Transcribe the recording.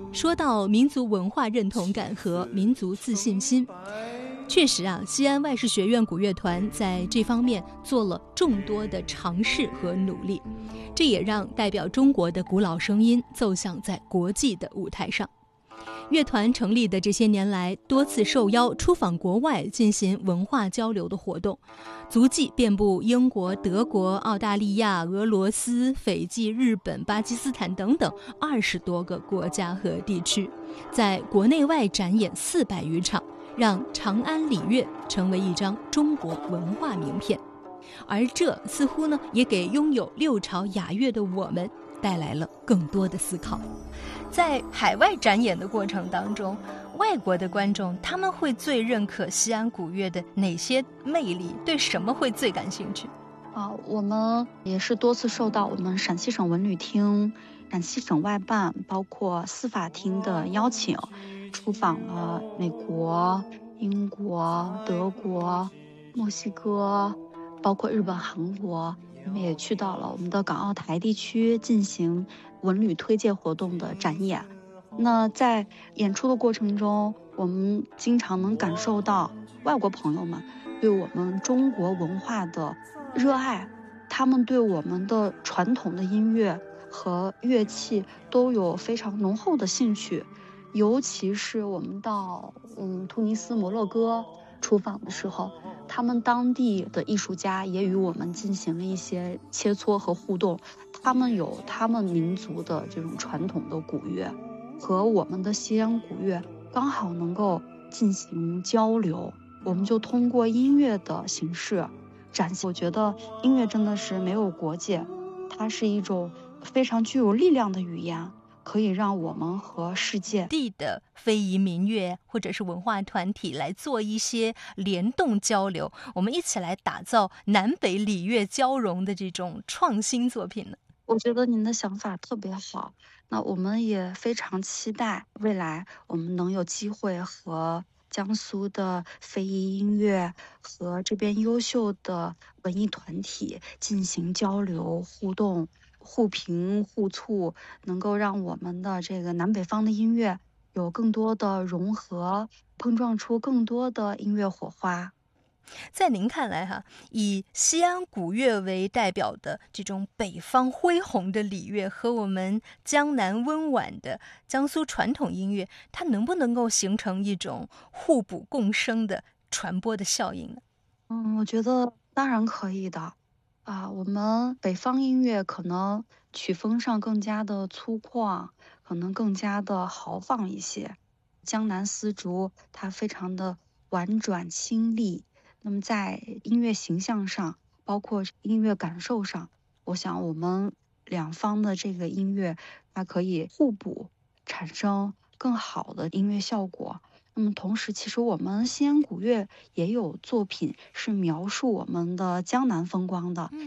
说到民族文化认同感和民族自信心，确实啊，西安外事学院古乐团在这方面做了众多的尝试和努力，这也让代表中国的古老声音奏响在国际的舞台上。乐团成立的这些年来，多次受邀出访国外进行文化交流的活动，足迹遍布英国、德国、澳大利亚、俄罗斯、斐济、日本、巴基斯坦等等20多个国家和地区，在国内外展演400余场，让长安礼乐成为一张中国文化名片。而这似乎呢，也给拥有6朝雅乐的我们带来了更多的思考。在海外展演的过程当中，外国的观众他们会最认可西安古乐的哪些魅力？对什么会最感兴趣？ 我们也是多次受到我们陕西省文旅厅、陕西省外办，包括司法厅的邀请，出访了美国、英国、德国、墨西哥，包括日本、韩国。我们也去到了我们的港澳台地区进行文旅推介活动的展演。那在演出的过程中，我们经常能感受到外国朋友们对我们中国文化的热爱，他们对我们的传统的音乐和乐器都有非常浓厚的兴趣。尤其是我们到突尼斯、摩洛哥出访的时候，他们当地的艺术家也与我们进行了一些切磋和互动，他们有他们民族的这种传统的古乐和我们的西安古乐刚好能够进行交流，我们就通过音乐的形式展现。我觉得音乐真的是没有国界，它是一种非常具有力量的语言，可以让我们和世界地的非遗民乐或者是文化团体来做一些联动交流，我们一起来打造南北礼乐交融的这种创新作品呢？ 我觉得您的想法特别好，那我们也非常期待未来我们能有机会和江苏的非遗音乐和这边优秀的文艺团体进行交流互动，互评互促，能够让我们的这个南北方的音乐有更多的融合，碰撞出更多的音乐火花。 在您看来哈，以西安古乐为代表的这种北方恢宏的礼乐和我们江南温婉的江苏传统音乐，它能不能够形成一种互补共生的传播的效应呢？ 我觉得当然可以的。我们北方音乐可能曲风上更加的粗犷，可能更加的豪放一些。江南丝竹它非常的婉转清丽，那么在音乐形象上，包括音乐感受上，我想我们两方的这个音乐，它可以互补，产生更好的音乐效果。那么同时，其实我们西安古乐也有作品是描述我们的江南风光的。